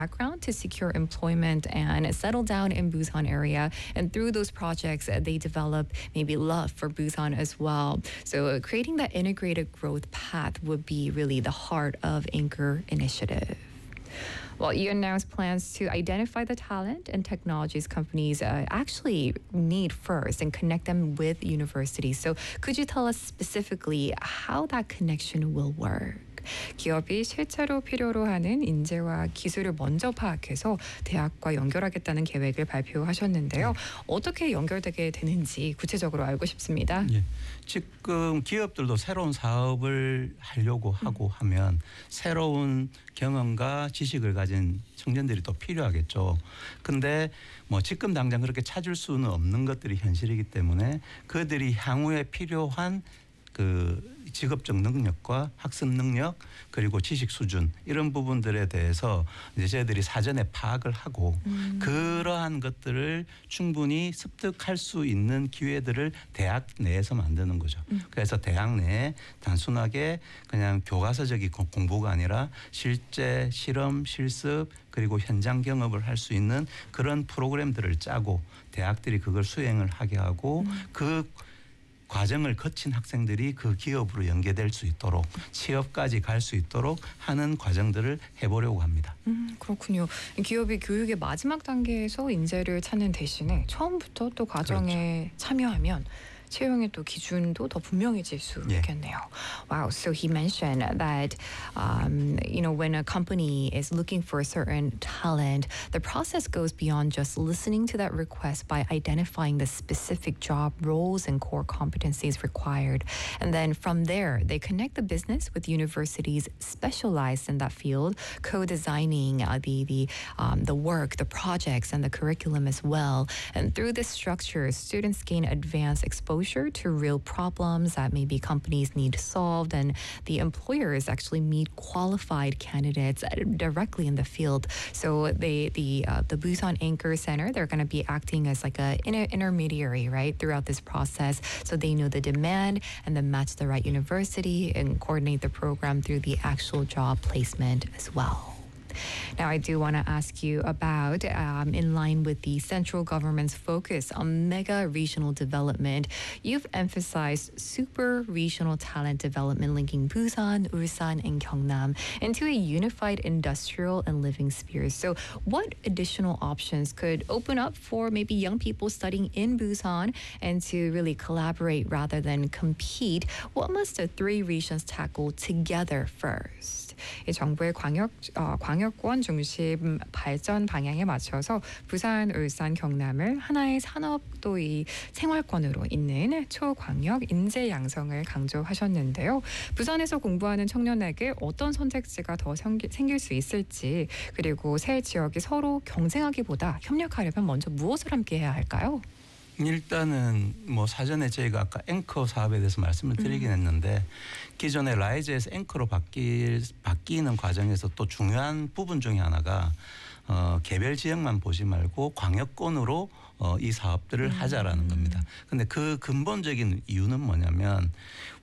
background to secure employment and settle down in Busan area. And through those projects, they develop maybe love for Busan as well. So creating that integrated growth path would be really the heart of Anchor Initiative. Well, you announced plans to identify the talent and technologies companies actually need first and connect them with universities. So could you tell us specifically how that connection will work? 기업이 실제로 필요로 하는 인재와 기술을 먼저 파악해서 대학과 연결하겠다는 계획을 발표하셨는데요. 어떻게 연결되게 되는지 구체적으로 알고 싶습니다. 예. 지금 기업들도 새로운 사업을 하려고 하고 하면 새로운 경험과 지식을 가진 청년들이 또 필요하겠죠. 근데 뭐 지금 당장 그렇게 찾을 수는 없는 것들이 현실이기 때문에 그들이 향후에 필요한 그 직업적 능력과 학습 능력 그리고 지식 수준 이런 부분들에 대해서 이제 저희들이 사전에 파악을 하고 그러한 것들을 충분히 습득할 수 있는 기회들을 대학 내에서 만드는 거죠. 그래서 대학 내에 단순하게 그냥 교과서적인 공부가 아니라 실제 실험, 실습 그리고 현장 경험을 할 수 있는 그런 프로그램들을 짜고 대학들이 그걸 수행을 하게 하고 그 과정을 거친 학생들이 그 기업으로 연계될 수 있도록 취업까지 갈 수 있도록 하는 과정들을 해보려고 합니다. 그렇군요. 기업이 교육의 마지막 단계에서 인재를 찾는 대신에 처음부터 또 과정에 참여하면 채용의 또 기준도 더 분명해질 수 있겠네요. Wow, so he mentioned that when a company is looking for a certain talent, the process goes beyond just listening to that request by identifying the specific job roles and core competencies required. And then from there, they connect the business with universities specialized in that field, co-designing the work, the projects, and the curriculum as well. And through this structure, students gain advanced exposure to real problems that maybe companies need solved, and the employers actually meet qualified candidates directly in the field. So the Busan Anchor Center, they're going to be acting as like a intermediary, right, throughout this process. So they know the demand and then match the right university and coordinate the program through the actual job placement as well. Now, I do want to ask you about, in line with the central government's focus on mega regional development, you've emphasized super regional talent development linking Busan, Ulsan, and Gyeongnam into a unified industrial and living sphere. So what additional options could open up for maybe young people studying in Busan and to really collaborate rather than compete? What must the three regions tackle together first? 이 정부의 광역권 중심 발전 방향에 맞춰서 부산, 울산, 경남을 하나의 산업 또 이 생활권으로 잇는 초광역 인재 양성을 강조하셨는데요. 부산에서 공부하는 청년에게 어떤 선택지가 더 생길 수 있을지, 그리고 세 지역이 서로 경쟁하기보다 협력하려면 먼저 무엇을 함께 해야 할까요? 일단은 뭐 사전에 저희가 아까 앵커 사업에 대해서 말씀을 드리긴 했는데 기존의 라이즈에서 앵커로 바뀌는 과정에서 또 중요한 부분 중에 하나가 개별 지역만 보지 말고 광역권으로 이 사업들을 하자라는 겁니다. 근데 그 근본적인 이유는 뭐냐면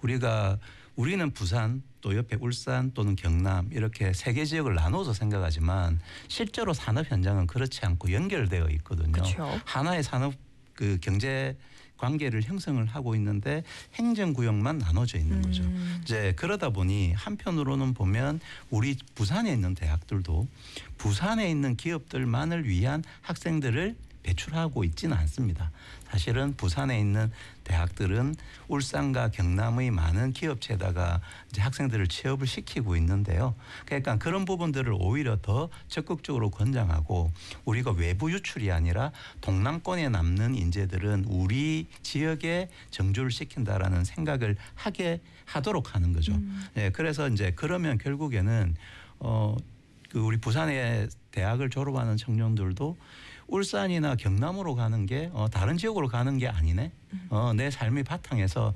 우리는 부산 또 옆에 울산 또는 경남 이렇게 세 개 지역을 나눠서 생각하지만 실제로 산업 현장은 그렇지 않고 연결되어 있거든요. 그렇죠. 하나의 산업 그 경제 관계를 형성을 하고 있는데 행정구역만 나눠져 있는 거죠. 이제 그러다 보니 한편으로는 보면 우리 부산에 있는 대학들도 부산에 있는 기업들만을 위한 학생들을 배출하고 있지는 않습니다. 사실은 부산에 있는 대학들은 울산과 경남의 많은 기업체에다가 이제 학생들을 취업을 시키고 있는데요. 그러니까 그런 부분들을 오히려 더 적극적으로 권장하고 우리가 외부 유출이 아니라 동남권에 남는 인재들은 우리 지역에 정주를 시킨다라는 생각을 하도록 하는 거죠. 네, 그래서 이제 그러면 결국에는 그 우리 부산의 대학을 졸업하는 청년들도 울산이나 경남으로 가는 게 다른 지역으로 가는 게 아니네. 내 삶의 바탕에서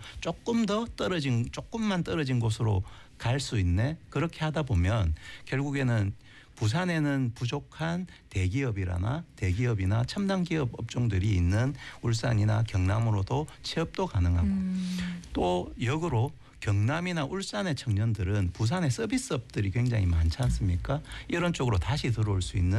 조금만 떨어진 곳으로 갈 수 있네. 그렇게 하다 보면 결국에는 부산에는 부족한 대기업이나 첨단 기업 업종들이 있는 울산이나 경남으로도 취업도 가능하고 또 역으로 경남이나 울산의 청년들은 부산의 서비스업들이 굉장히 많지 않습니까? 이런 쪽으로 다시 들어올 수 있는